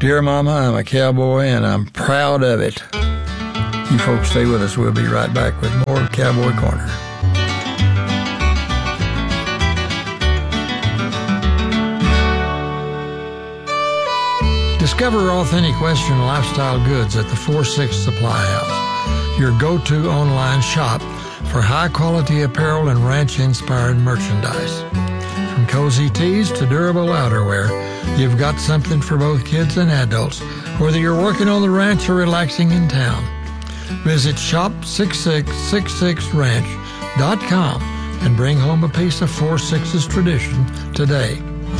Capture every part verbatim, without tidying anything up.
Dear Mama, I'm a cowboy and I'm proud of it. You folks stay with us. We'll be right back with more of Cowboy Corner. Discover authentic Western lifestyle goods at the four six Supply House, your go-to online shop for high-quality apparel and ranch-inspired merchandise. From cozy tees to durable outerwear, you've got something for both kids and adults, whether you're working on the ranch or relaxing in town. Visit shop six six six six ranch dot com and bring home a piece of four six's tradition today.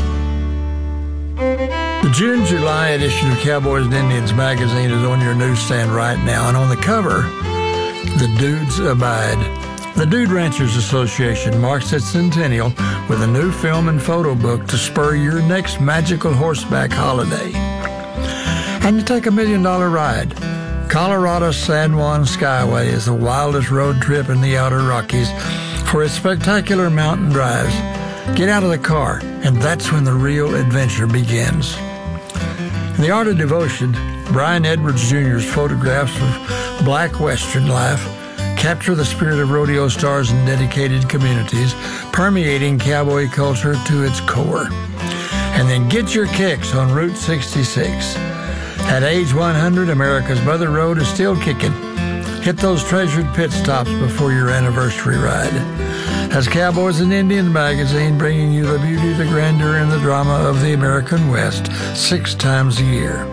The June-July edition of Cowboys and Indians magazine is on your newsstand right now, and on the cover, The Dudes Abide. The Dude Ranchers Association marks its centennial with a new film and photo book to spur your next magical horseback holiday. And you take a million-dollar ride. Colorado San Juan Skyway is the wildest road trip in the outer Rockies for its spectacular mountain drives. Get out of the car, and that's when the real adventure begins. In The Art of Devotion, Brian Edwards Junior's photographs of black Western life capture the spirit of rodeo stars and dedicated communities, permeating cowboy culture to its core. And then get your kicks on Route sixty-six. At age one hundred, America's Mother Road is still kicking. Hit those treasured pit stops before your anniversary ride. That's Cowboys and Indians magazine, bringing you the beauty, the grandeur, and the drama of the American West six times a year.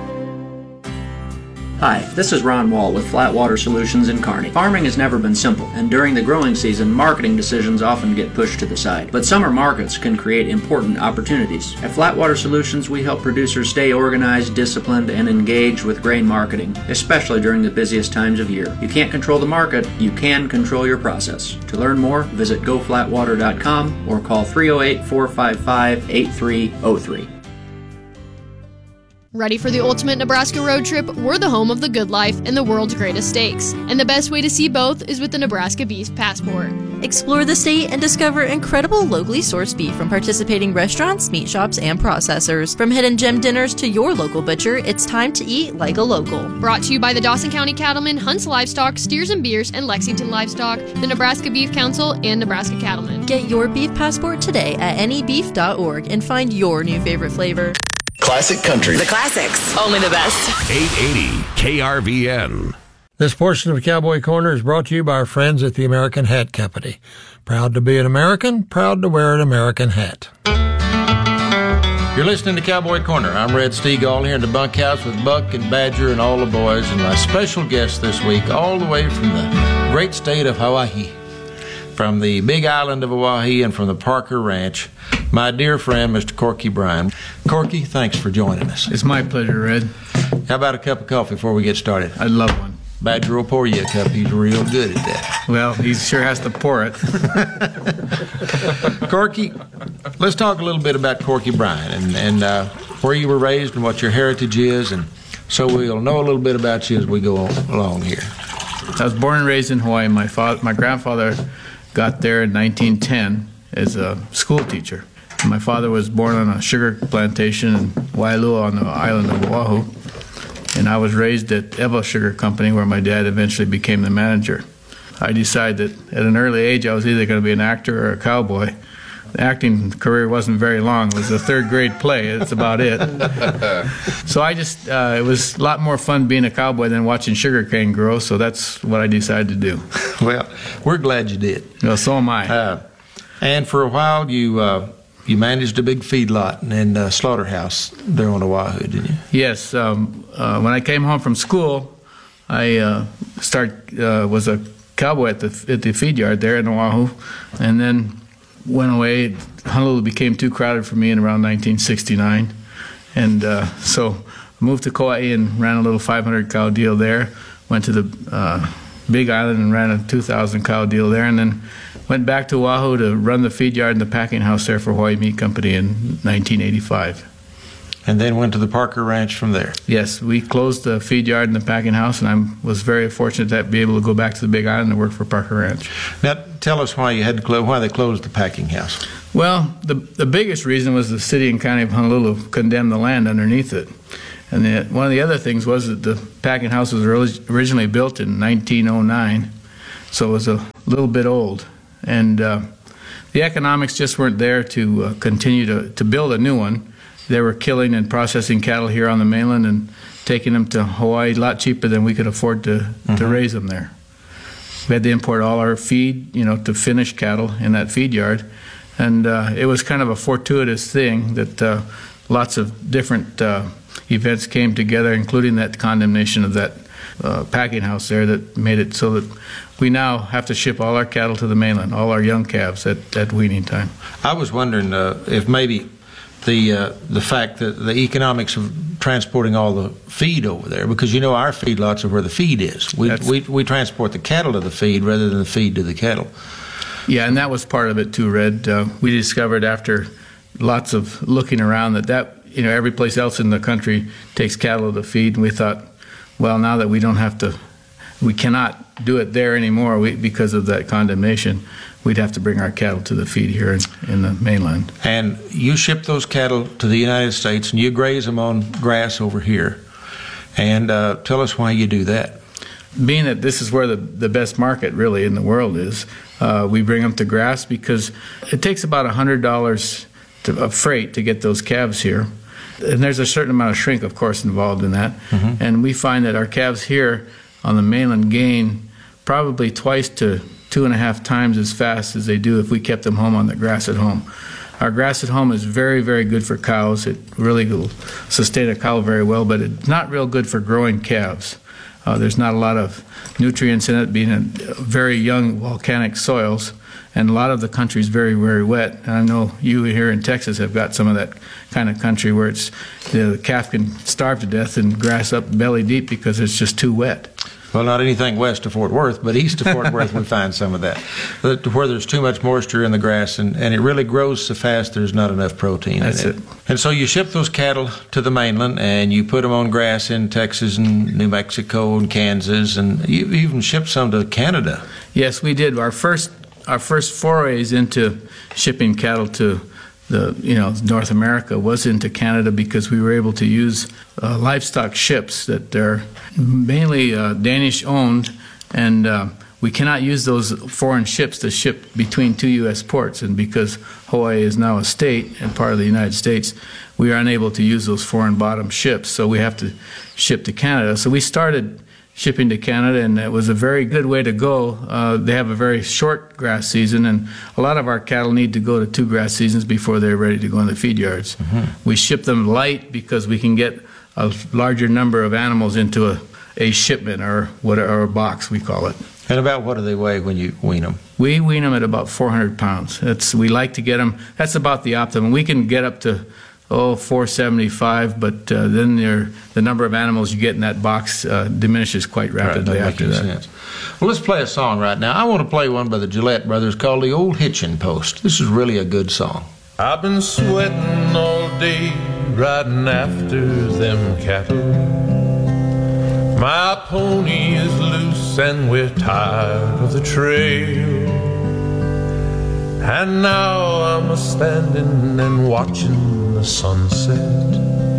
Hi, this is Ron Wall with Flatwater Solutions in Kearney. Farming has never been simple, and during the growing season, marketing decisions often get pushed to the side. But summer markets can create important opportunities. At Flatwater Solutions, we help producers stay organized, disciplined, and engaged with grain marketing, especially during the busiest times of year. You can't control the market, you can control your process. To learn more, visit go flatwater dot com or call three oh eight, four five five, eight three oh three. Ready for the ultimate Nebraska road trip? We're the home of the good life and the world's greatest steaks. And the best way to see both is with the Nebraska Beef Passport. Explore the state and discover incredible locally sourced beef from participating restaurants, meat shops, and processors. From hidden gem dinners to your local butcher, it's time to eat like a local. Brought to you by the Dawson County Cattlemen, Hunts Livestock, Steers and Beers, and Lexington Livestock, the Nebraska Beef Council, and Nebraska Cattlemen. Get your beef passport today at any beef dot org and find your new favorite flavor. Classic Country. The classics. Only the best. eight eighty K R V N. This portion of Cowboy Corner is brought to you by our friends at the American Hat Company. Proud to be an American, proud to wear an American hat. You're listening to Cowboy Corner. I'm Red Steagall here in the bunkhouse with Buck and Badger and all the boys, and my special guest this week, all the way from the great state of Hawaii, from the big island of Oahe and from the Parker Ranch, my dear friend, Mister Corky Bryan. Corky, thanks for joining us. It's my pleasure, Red. How about a cup of coffee before we get started? I'd love one. Badger will pour you a cup. He's real good at that. Well, he sure has to pour it. Corky, let's talk a little bit about Corky Bryan and, and uh, where you were raised and what your heritage is, and so we'll know a little bit about you as we go along here. I was born and raised in Hawaii. My father, my grandfather got there in nineteen ten as a school teacher. My father was born on a sugar plantation in Waialua on the island of Oahu, and I was raised at Eva Sugar Company, where my dad eventually became the manager. I decided that at an early age I was either going to be an actor or a cowboy. The acting career wasn't very long. It was a third grade play. That's about it. So I just, uh, it was a lot more fun being a cowboy than watching sugarcane grow, so that's what I decided to do. Well, we're glad you did. Well, so am I. Uh, and for a while you uh, you managed a big feedlot and uh, slaughterhouse there on Oahu, didn't you? Yes. Um, uh, when I came home from school, I uh, start uh, was a cowboy at the at the feed yard there in Oahu, and then went away. Honolulu became too crowded for me in around nineteen sixty-nine, and uh, so I moved to Kauai and ran a little five hundred cow deal there. Went to the uh, Big Island and ran a two thousand cow deal there, and then went back to Oahu to run the feed yard and the packing house there for Hawaii Meat Company in nineteen eighty-five. And then went to the Parker Ranch from there. Yes, we closed the feed yard and the packing house, and I was very fortunate to be able to go back to the Big Island and work for Parker Ranch. Now, tell us why you had to close, why they closed the packing house. Well, the the biggest reason was the city and county of Honolulu condemned the land underneath it. And the, one of the other things was that the packing house was originally built in nineteen oh nine, so it was a little bit old. And uh, the economics just weren't there to uh, continue to, to build a new one. They were killing and processing cattle here on the mainland and taking them to Hawaii a lot cheaper than we could afford to, mm-hmm. to raise them there. We had to import all our feed, you know, to finish cattle in that feed yard. And uh, it was kind of a fortuitous thing that uh, lots of different uh, events came together, including that condemnation of that uh, packing house there that made it so that we now have to ship all our cattle to the mainland, all our young calves at, at weaning time. I was wondering uh, if maybe the uh, the fact that the economics of transporting all the feed over there, because you know our feedlots are where the feed is. We, we, we transport the cattle to the feed rather than the feed to the cattle. Yeah, and that was part of it too, Red. Uh, we discovered after lots of looking around that, that you know, every place else in the country takes cattle to feed, and we thought, well, now that we don't have to, we cannot do it there anymore we, because of that condemnation, we'd have to bring our cattle to the feed here in, in the mainland. And you ship those cattle to the United States and you graze them on grass over here. And uh, tell us why you do that. Being that this is where the, the best market really in the world is, uh, we bring them to grass because it takes about one hundred dollars to, of freight to get those calves here. And there's a certain amount of shrink, of course, involved in that. Mm-hmm. And we find that our calves here on the mainland gain probably twice to two and a half times as fast as they do if we kept them home on the grass at home. Our grass at home is very, very good for cows. It really will sustain a cow very well, but it's not real good for growing calves. Uh, there's not a lot of nutrients in it, being in very young volcanic soils, and a lot of the country is very, very wet. And I know you here in Texas have got some of that kind of country where it's the calf can starve to death and grass up belly deep because it's just too wet. Well, not anything west of Fort Worth, but east of Fort Worth we find some of that, where there's too much moisture in the grass, and, and it really grows so fast there's not enough protein That's in it. it. And so you ship those cattle to the mainland, and you put them on grass in Texas and New Mexico and Kansas, and you even shipped some to Canada. Yes, we did. Our first our first forays into shipping cattle to the you know North America was into Canada because we were able to use uh, livestock ships that are mainly uh, Danish owned, and uh, we cannot use those foreign ships to ship between two U S ports. And because Hawaii is now a state and part of the United States, we are unable to use those foreign bottom ships, so we have to ship to Canada. So we started shipping to Canada, and it was a very good way to go. Uh, they have a very short grass season, and a lot of our cattle need to go to two grass seasons before they're ready to go in the feed yards. Mm-hmm. We ship them light because we can get a larger number of animals into a, a shipment, or what, or a box we call it. And about what do they weigh when you wean them? We wean them at about four hundred pounds. That's, we like to get them, that's about the optimum. We can get up to oh, four seventy-five, but uh, then the number of animals you get in that box uh, diminishes quite rapidly right, after that. Sense. Well, let's play a song right now. I want to play one by the Gillette Brothers called The Old Hitchin' Post. This is really a good song. I've been sweating all day riding after them cattle. My pony is loose and we're tired of the trail. And now I'm a standing and watching the sunset